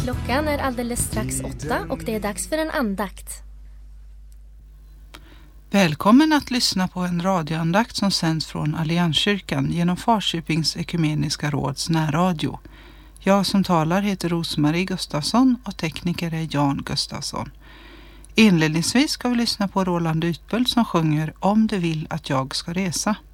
Klockan är alldeles strax 8 och det är dags för en andakt. Välkommen att lyssna på en radioandakt som sänds från Allianskyrkan genom Falköpings ekumeniska råds närradio. Jag som talar heter Rosmarie Gustafsson och tekniker är Jan Gustafsson. Inledningsvis ska vi lyssna på Roland Utbult som sjunger Om du vill att jag ska resa.